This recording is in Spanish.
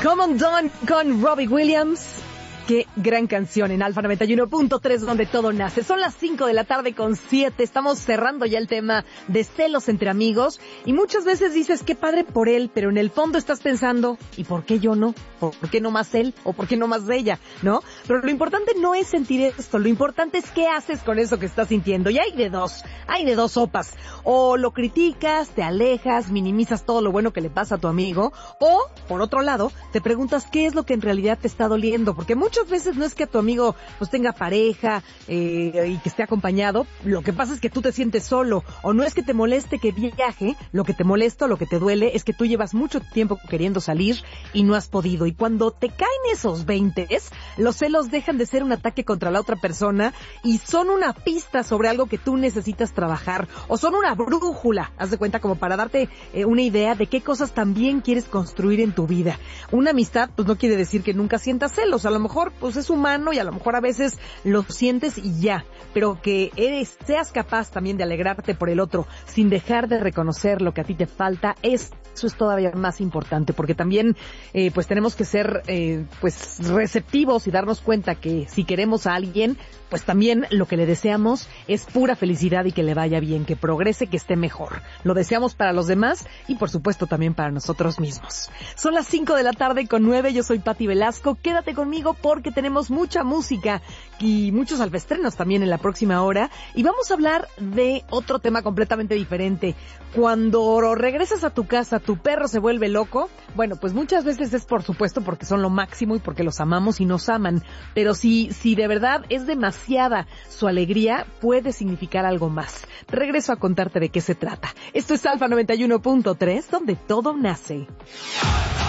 Come on Dawn con Robbie Williams. Qué gran canción en Alfa 91.3, donde todo nace. Son las 5 de la tarde con 7. Estamos cerrando ya el tema de celos entre amigos. Y muchas veces dices, qué padre por él, pero en el fondo estás pensando, ¿y por qué yo no? ¿Por qué no más él? ¿O por qué no más ella? ¿No? Pero lo importante no es sentir esto. Lo importante es qué haces con eso que estás sintiendo. Y hay de dos sopas. O lo criticas, te alejas, minimizas todo lo bueno que le pasa a tu amigo. O, por otro lado, te preguntas qué es lo que en realidad te está doliendo. Porque muchas veces no es que tu amigo pues tenga pareja y que esté acompañado, lo que pasa es que tú te sientes solo, o no es que te moleste que viaje, lo que te molesta o lo que te duele es que tú llevas mucho tiempo queriendo salir y no has podido, y cuando te caen esos 20, los celos dejan de ser un ataque contra la otra persona y son una pista sobre algo que tú necesitas trabajar, o son una brújula, haz de cuenta, como para darte una idea de qué cosas también quieres construir en tu vida. Una amistad pues no quiere decir que nunca sientas celos, a lo mejor pues es humano y a lo mejor a veces lo sientes y ya, pero que seas capaz también de alegrarte por el otro sin dejar de reconocer lo que a ti te falta, eso es todavía más importante, porque también pues tenemos que ser pues receptivos y darnos cuenta que si queremos a alguien, pues también lo que le deseamos es pura felicidad y que le vaya bien, que progrese, que esté mejor. Lo deseamos para los demás y por supuesto también para nosotros mismos. Son las 5 de la tarde con 9, yo soy Pati Velasco, quédate conmigo porque tenemos mucha música y muchos alfestrenos también en la próxima hora, y vamos a hablar de otro tema completamente diferente. Cuando regresas a tu casa, tu perro se vuelve loco, bueno, pues muchas veces es por supuesto porque son lo máximo y porque los amamos y nos aman, pero si de verdad es demasiada su alegría, puede significar algo más. Regreso a contarte de qué se trata. Esto es Alfa 91.3, donde todo nace.